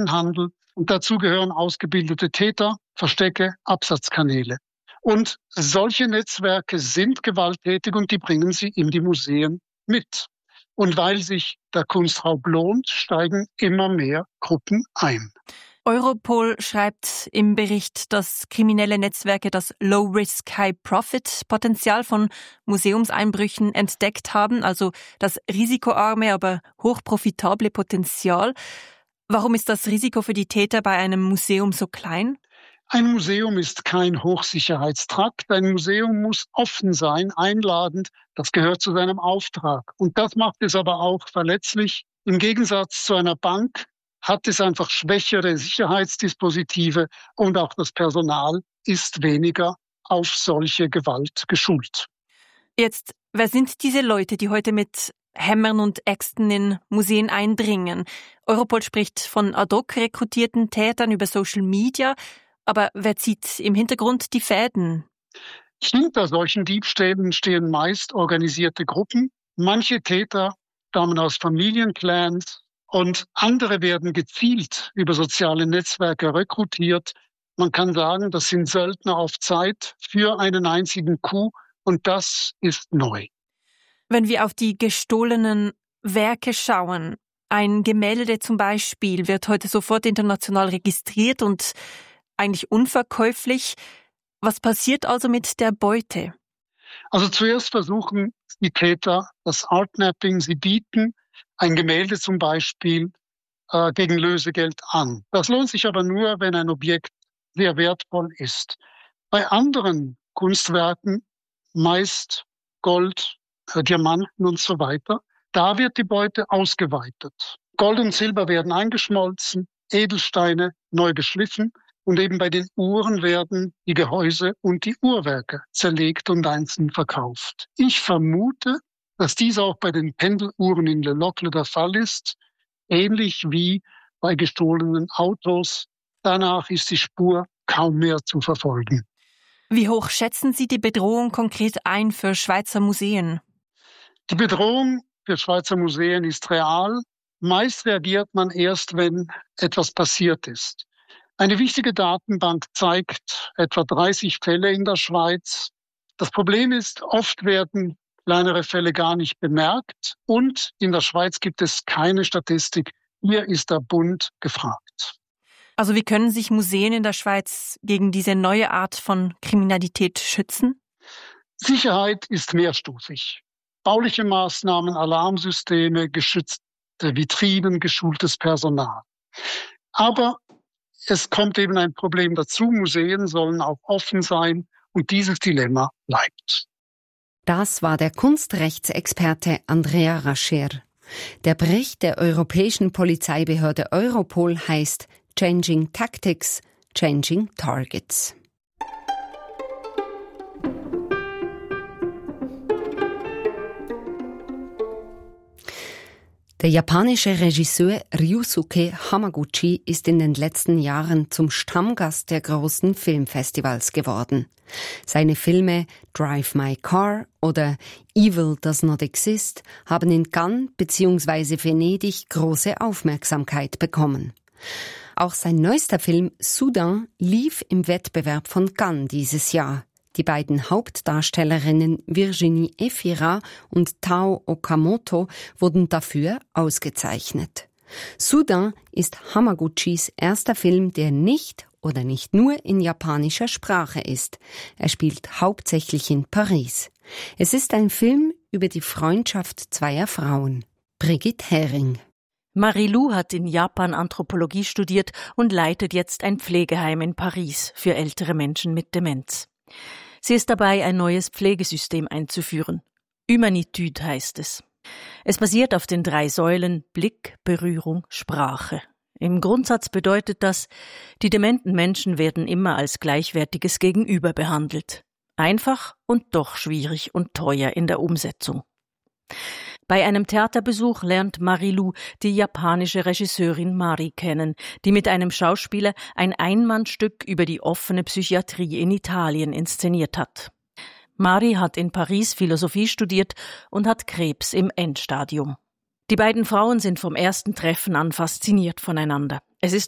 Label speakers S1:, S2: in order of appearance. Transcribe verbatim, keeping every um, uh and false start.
S1: Drogenhandel und dazu gehören ausgebildete Täter, Verstecke, Absatzkanäle. Und solche Netzwerke sind gewalttätig und die bringen sie in die Museen mit. Und weil sich der Kunstraub lohnt, steigen immer mehr Gruppen ein.
S2: Europol schreibt im Bericht, dass kriminelle Netzwerke das Low-Risk, High-Profit-Potenzial von Museumseinbrüchen entdeckt haben, also das risikoarme, aber hochprofitable Potenzial. Warum ist das Risiko für die Täter bei einem Museum so klein?
S1: Ein Museum ist kein Hochsicherheitstrakt. Ein Museum muss offen sein, einladend. Das gehört zu seinem Auftrag. Und das macht es aber auch verletzlich. Im Gegensatz zu einer Bank hat es einfach schwächere Sicherheitsdispositive und auch das Personal ist weniger auf solche Gewalt geschult.
S2: Jetzt, wer sind diese Leute, die heute mit Hämmern und Äxten in Museen eindringen? Europol spricht von ad hoc rekrutierten Tätern über Social Media. Aber wer zieht im Hintergrund die Fäden?
S1: Hinter solchen Diebstählen stehen meist organisierte Gruppen. Manche Täter stammen aus Familienclans und andere werden gezielt über soziale Netzwerke rekrutiert. Man kann sagen, das sind Söldner auf Zeit für einen einzigen Coup und das ist neu.
S2: Wenn wir auf die gestohlenen Werke schauen, ein Gemälde zum Beispiel wird heute sofort international registriert und eigentlich unverkäuflich. Was passiert also mit der Beute?
S1: Also zuerst versuchen die Täter das Artnapping. Sie bieten ein Gemälde zum Beispiel äh, gegen Lösegeld an. Das lohnt sich aber nur, wenn ein Objekt sehr wertvoll ist. Bei anderen Kunstwerken, meist Gold, äh, Diamanten und so weiter, da wird die Beute ausgeweitet. Gold und Silber werden eingeschmolzen, Edelsteine neu geschliffen. Und eben bei den Uhren werden die Gehäuse und die Uhrwerke zerlegt und einzeln verkauft. Ich vermute, dass dies auch bei den Pendeluhren in Le Locle der Fall ist, ähnlich wie bei gestohlenen Autos. Danach ist die Spur kaum mehr zu verfolgen.
S2: Wie hoch schätzen Sie die Bedrohung konkret ein für Schweizer Museen?
S1: Die Bedrohung für Schweizer Museen ist real. Meist reagiert man erst, wenn etwas passiert ist. Eine wichtige Datenbank zeigt etwa dreißig Fälle in der Schweiz. Das Problem ist, oft werden kleinere Fälle gar nicht bemerkt und in der Schweiz gibt es keine Statistik. Hier ist der Bund gefragt.
S2: Also wie können sich Museen in der Schweiz gegen diese neue Art von Kriminalität schützen?
S1: Sicherheit ist mehrstufig. Bauliche Maßnahmen, Alarmsysteme, geschützte Vitrinen, geschultes Personal. Aber es kommt eben ein Problem dazu. Museen sollen auch offen sein und dieses Dilemma bleibt.
S3: Das war der Kunstrechtsexperte Andrea Rascher. Der Bericht der europäischen Polizeibehörde Europol heißt Changing Tactics, Changing Targets. Der japanische Regisseur Ryusuke Hamaguchi ist in den letzten Jahren zum Stammgast der großen Filmfestivals geworden. Seine Filme Drive My Car oder Evil Does Not Exist haben in Cannes bzw. Venedig große Aufmerksamkeit bekommen. Auch sein neuester Film Soudain lief im Wettbewerb von Cannes dieses Jahr. Die beiden Hauptdarstellerinnen Virginie Efira und Tao Okamoto wurden dafür ausgezeichnet. Soudain ist Hamaguchis erster Film, der nicht oder nicht nur in japanischer Sprache ist. Er spielt hauptsächlich in Paris. Es ist ein Film über die Freundschaft zweier Frauen. Brigitte Hering.
S4: Marie-Lou hat in Japan Anthropologie studiert und leitet jetzt ein Pflegeheim in Paris für ältere Menschen mit Demenz. Sie ist dabei, ein neues Pflegesystem einzuführen. Humanitude heißt es. Es basiert auf den drei Säulen Blick, Berührung, Sprache. Im Grundsatz bedeutet das, die dementen Menschen werden immer als gleichwertiges Gegenüber behandelt. Einfach und doch schwierig und teuer in der Umsetzung. Bei einem Theaterbesuch lernt Marie-Lou die japanische Regisseurin Mari kennen, die mit einem Schauspieler ein Einmannstück über die offene Psychiatrie in Italien inszeniert hat. Mari hat in Paris Philosophie studiert und hat Krebs im Endstadium. Die beiden Frauen sind vom ersten Treffen an fasziniert voneinander. Es ist